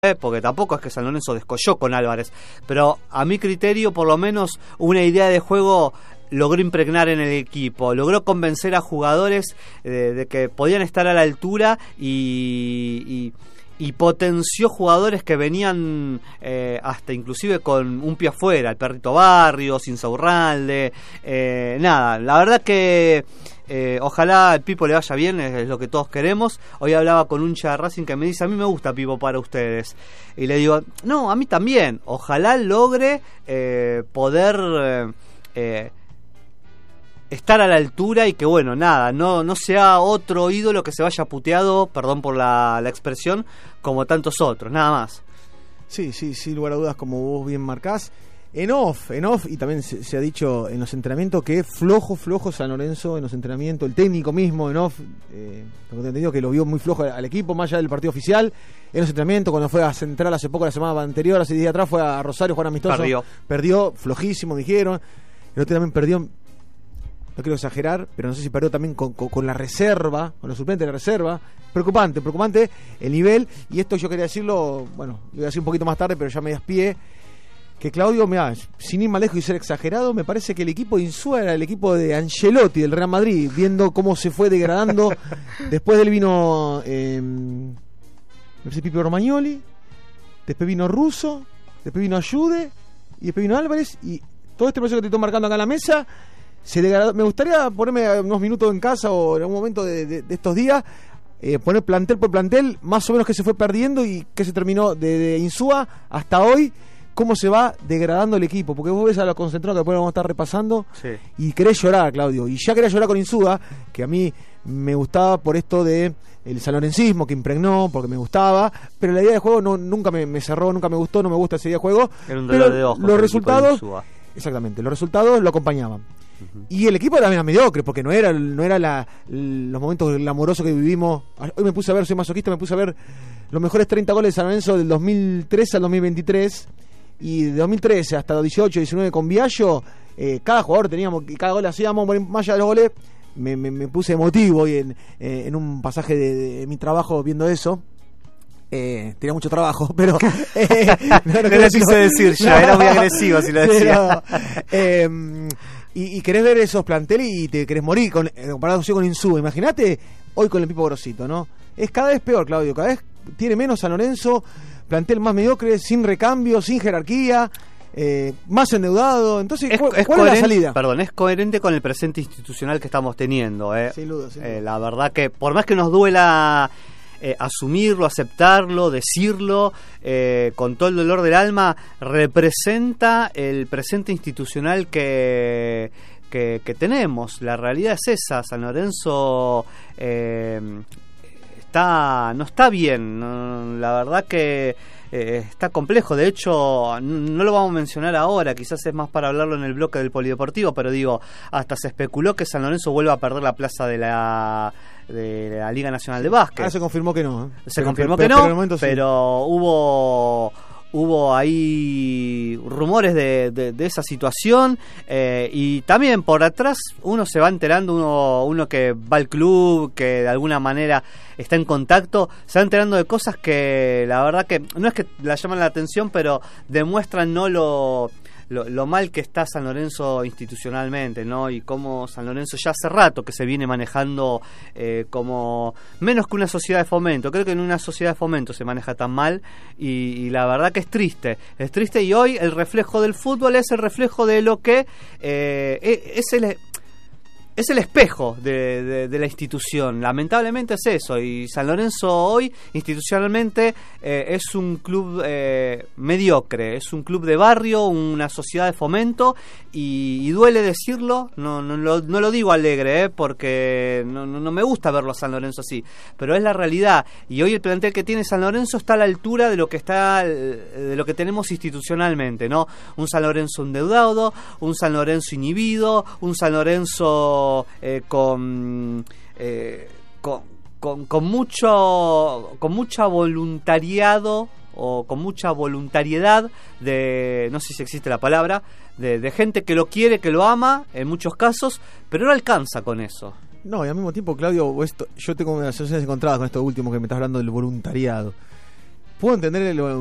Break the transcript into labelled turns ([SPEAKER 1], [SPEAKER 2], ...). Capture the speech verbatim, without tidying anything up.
[SPEAKER 1] Eh, porque tampoco es que San Lorenzo descolló con Álvarez, pero a mi criterio por lo menos una idea de juego logró impregnar en el equipo, logró convencer a jugadores eh, de que podían estar a la altura y, y, y potenció jugadores que venían eh, hasta inclusive con un pie afuera, el Perrito Barrios, Insaurralde, eh, nada, la verdad que Eh, ojalá al Pipo le vaya bien, es, es lo que todos queremos. Hoy hablaba con un hincha de Racing que me dice, a mí me gusta Pipo para ustedes. Y le digo, no, a mí también. Ojalá logre eh, poder eh, eh, estar a la altura y que, bueno, nada, no, no sea otro ídolo que se vaya puteado, perdón por la, la expresión, como tantos otros, nada más.
[SPEAKER 2] Sí, sí, sin lugar a dudas, como vos bien marcás. En off, en off, y también se, se ha dicho en los entrenamientos que flojo, flojo San Lorenzo en los entrenamientos, el técnico mismo en off, eh, tengo entendido que lo vio muy flojo al, al equipo, más allá del partido oficial, en los entrenamientos, cuando fue a Central hace poco, la semana anterior, hace diez días atrás, fue a Rosario, jugar amistoso,
[SPEAKER 1] perdió,
[SPEAKER 2] perdió flojísimo, dijeron, el otro también perdió, no quiero exagerar, pero no sé si perdió también con, con, con la reserva, con los suplentes de la reserva, preocupante, preocupante el nivel, y esto yo quería decirlo, bueno, lo voy a decir un poquito más tarde, pero ya me despié, que Claudio, mirá, sin ir más lejos y ser exagerado, me parece que el equipo de Insúa era el equipo de Ancelotti, del Real Madrid, viendo cómo se fue degradando. Después de él vino eh, Pipo Romagnoli, después vino Russo, después vino Ayude, y después vino Álvarez, y todo este proceso que te estoy marcando acá en la mesa, se degradó. Me gustaría ponerme unos minutos en casa o en algún momento de, de, de estos días, eh, poner plantel por plantel, más o menos que se fue perdiendo y que se terminó de, de Insúa hasta hoy, cómo se va degradando el equipo, porque vos ves a los concentrados que después vamos a estar repasando, sí, y querés llorar, Claudio, y ya querés llorar con Insúa, que a mí me gustaba por esto de el sanlorencismo que impregnó, porque me gustaba, pero la idea de juego no, nunca me, me cerró, nunca me gustó, no me gusta esa idea de juego.
[SPEAKER 1] Era un dolor de ojos,
[SPEAKER 2] los resultados, exactamente, los resultados lo acompañaban. Uh-huh. Y el equipo también era mediocre, porque no era, no era la, los momentos glamorosos que vivimos. Hoy me puse a ver, soy masoquista, me puse a ver los mejores treinta goles de San Lorenzo del dos mil trece al dos mil veintitrés, y de dos mil trece hasta los dieciocho, diecinueve con Viallo, eh, cada jugador teníamos, cada gol hacíamos, más allá de los goles, me, me, me puse emotivo hoy en, eh, en un pasaje de, de mi trabajo viendo eso. Eh, tenía mucho trabajo, pero eh,
[SPEAKER 1] no, no, no lo quise decir ya, era muy agresivo si lo decía.
[SPEAKER 2] Pero, eh, y, y querés ver esos planteles y te querés morir con, eh, comparado con Insúa. Imagínate hoy con el Pipo Grosito, ¿no? Es cada vez peor, Claudio, cada vez tiene menos San Lorenzo, plantel más mediocre, sin recambio, sin jerarquía, eh, más endeudado. Entonces,
[SPEAKER 1] es,
[SPEAKER 2] ¿cuál,
[SPEAKER 1] es
[SPEAKER 2] ¿cuál es la salida?
[SPEAKER 1] Perdón, es coherente con el presente institucional que estamos teniendo. Eh.
[SPEAKER 2] Sin duda, sin duda.
[SPEAKER 1] Eh, la verdad que, por más que nos duela eh, asumirlo, aceptarlo, decirlo, eh, con todo el dolor del alma, representa el presente institucional que... Que, que tenemos. La realidad es esa. San Lorenzo eh, está no está bien, no, la verdad que eh, está complejo. De hecho, no lo vamos a mencionar ahora, quizás es más para hablarlo en el bloque del polideportivo, pero digo, hasta se especuló que San Lorenzo vuelva a perder la plaza de la de la Liga Nacional de Básquet.
[SPEAKER 2] Ahora se confirmó que no, ¿eh?
[SPEAKER 1] Se
[SPEAKER 2] pero,
[SPEAKER 1] confirmó
[SPEAKER 2] pero,
[SPEAKER 1] que
[SPEAKER 2] pero,
[SPEAKER 1] no,
[SPEAKER 2] pero, sí.
[SPEAKER 1] pero hubo hubo ahí rumores de, de, de esa situación, eh, y también por atrás uno se va enterando, uno, uno que va al club, que de alguna manera está en contacto, se va enterando de cosas que la verdad que no es que la llaman la atención, pero demuestran no lo... Lo, lo mal que está San Lorenzo institucionalmente, ¿no? Y cómo San Lorenzo ya hace rato que se viene manejando eh, como menos que una sociedad de fomento. Creo que en una sociedad de fomento se maneja tan mal y, y la verdad que es triste. Es triste y hoy el reflejo del fútbol es el reflejo de lo que eh, es el... Es el espejo de, de, de la institución, lamentablemente es eso, y San Lorenzo hoy institucionalmente eh, es un club eh, mediocre, es un club de barrio, una sociedad de fomento, y, y duele decirlo, no, no, lo, no lo digo alegre, eh, porque no, no, no me gusta verlo a San Lorenzo así, pero es la realidad, y hoy el plantel que tiene San Lorenzo está a la altura de lo que está de lo que tenemos institucionalmente, ¿no? Un San Lorenzo endeudado, un San Lorenzo inhibido, un San Lorenzo Eh, con, eh, con, con con mucho con mucha voluntariado o con mucha voluntariedad de, no sé si existe la palabra, de, de gente que lo quiere, que lo ama en muchos casos, pero no alcanza con eso.
[SPEAKER 2] No, y al mismo tiempo, Claudio, esto, yo tengo unas sensaciones encontradas con esto último que me estás hablando del voluntariado. puedo entender el